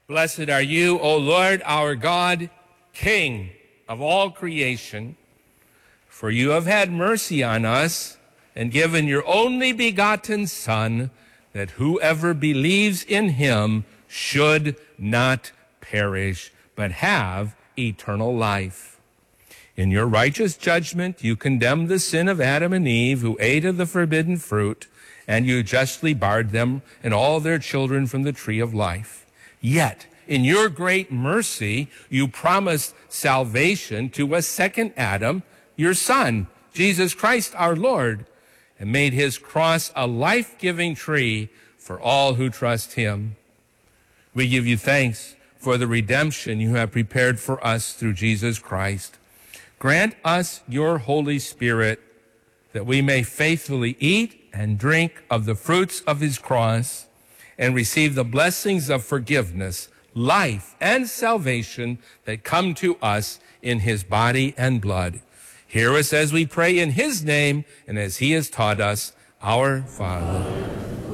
Blessed are you, O Lord, our God, King of all creation, for you have had mercy on us and given your only begotten Son, that whoever believes in him should not perish, but have eternal life. In your righteous judgment, you condemned the sin of Adam and Eve, who ate of the forbidden fruit, and you justly barred them and all their children from the tree of life. Yet, in your great mercy, you promised salvation to a second Adam, your Son, Jesus Christ our Lord, and made his cross a life-giving tree for all who trust him. We give you thanks for the redemption you have prepared for us through Jesus Christ. Grant us your Holy Spirit, that we may faithfully eat and drink of the fruits of his cross and receive the blessings of forgiveness, life, and salvation that come to us in his body and blood. Hear us as we pray in his name and as he has taught us, our Father.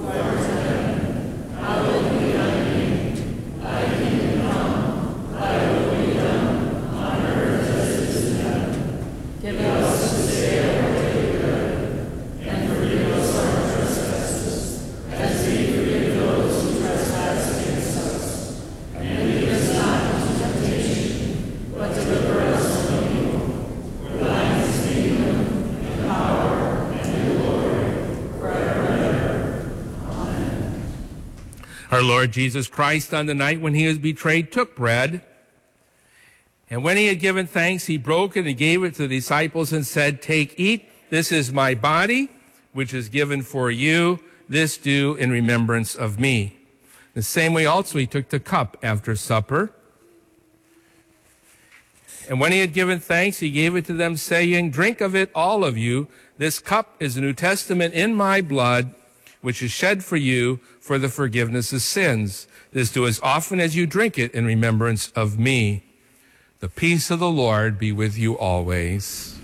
Our Lord Jesus Christ, on the night when he was betrayed, took bread. And when he had given thanks, he broke it and gave it to the disciples and said, "Take, eat. This is my body, which is given for you. This do in remembrance of me." The same way also he took the cup after supper. And when he had given thanks, he gave it to them, saying, "Drink of it, all of you. This cup is the New Testament in my blood, which is shed for you for the forgiveness of sins. This do as often as you drink it in remembrance of me." The peace of the Lord be with you always.